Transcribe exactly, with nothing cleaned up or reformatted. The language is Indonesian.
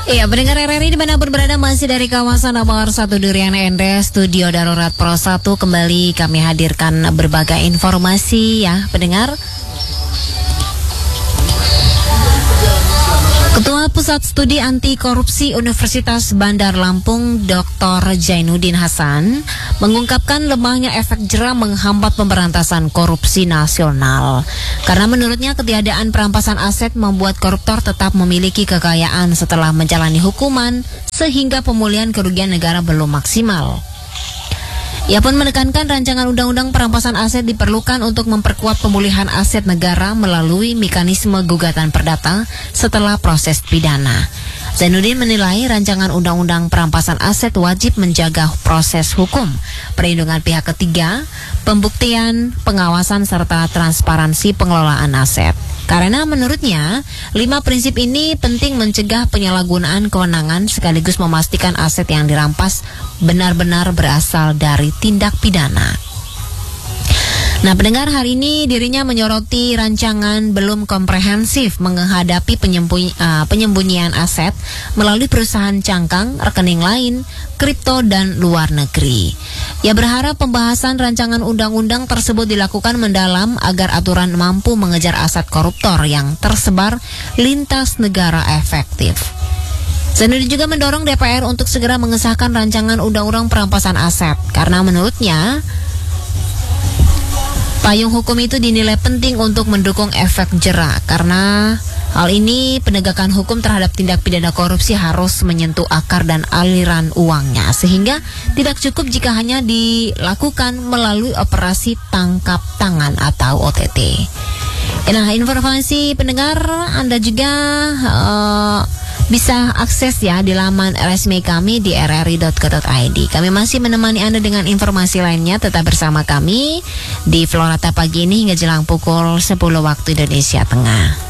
Iya, pendengar R R I dimanapun berada, masih dari kawasan nomor satu Durian Ende, Studio Darurat Pro satu, kembali kami hadirkan berbagai informasi ya pendengar. Ketua Pusat Studi Anti Korupsi Universitas Bandar Lampung, Doktor Zainuddin Hasan, mengungkapkan lemahnya efek jera menghambat pemberantasan korupsi nasional. Karena menurutnya ketiadaan perampasan aset membuat koruptor tetap memiliki kekayaan setelah menjalani hukuman, sehingga pemulihan kerugian negara belum maksimal. Ia pun menekankan rancangan undang-undang perampasan aset diperlukan untuk memperkuat pemulihan aset negara melalui mekanisme gugatan perdata setelah proses pidana. Zainuddin menilai rancangan undang-undang perampasan aset wajib menjaga proses hukum, perlindungan pihak ketiga, pembuktian, pengawasan, serta transparansi pengelolaan aset. Karena menurutnya, lima prinsip ini penting mencegah penyalahgunaan kewenangan sekaligus memastikan aset yang dirampas benar-benar berasal dari tindak pidana. Nah, pendengar, hari ini dirinya menyoroti rancangan belum komprehensif menghadapi penyembunyi, uh, penyembunyian aset melalui perusahaan cangkang, rekening lain, kripto, dan luar negeri. Ia berharap pembahasan rancangan undang-undang tersebut dilakukan mendalam agar aturan mampu mengejar aset koruptor yang tersebar lintas negara efektif. Zainuddin juga mendorong D P R untuk segera mengesahkan rancangan undang-undang perampasan aset karena menurutnya payung hukum itu dinilai penting untuk mendukung efek jera. Karena hal ini penegakan hukum terhadap tindak pidana korupsi harus menyentuh akar dan aliran uangnya, sehingga tidak cukup jika hanya dilakukan melalui operasi tangkap tangan atau O T T. Nah, informasi pendengar Anda juga uh, bisa akses ya di laman resmi kami di r r i dot co dot i d. Kami masih menemani Anda dengan informasi lainnya. Tetap bersama kami di Florata pagi ini hingga jelang pukul sepuluh waktu Indonesia Tengah.